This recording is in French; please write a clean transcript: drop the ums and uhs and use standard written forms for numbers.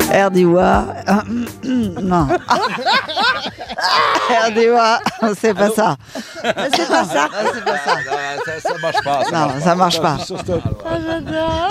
Erdiwa. Non. Erdiwa, c'est pas ça. C'est pas ça. C'est pas ça. Ça marche pas. Non, ça marche pas. Ah, j'adore.